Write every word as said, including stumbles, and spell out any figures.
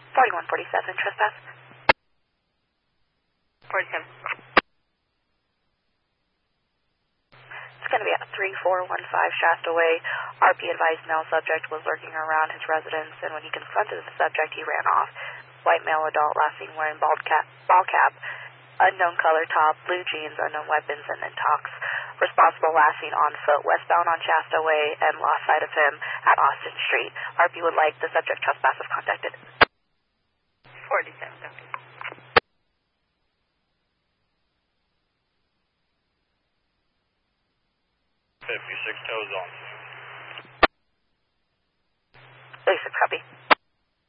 forty-one forty-seven, trespass. forty-seven. It's going to be at three four one five Shasta Way. R P advised male subject was lurking around his residence, and when he confronted the subject, he ran off. White male adult last seen wearing bald cap, ball cap, unknown color top, blue jeans, unknown weapons, and then talks. Responsible last seen on foot westbound on Shasta Way and lost sight of him at Austin Street. R P would like the subject trespass if contacted. forty-seven, copy. fifty-six toes on. thirty-six, copy.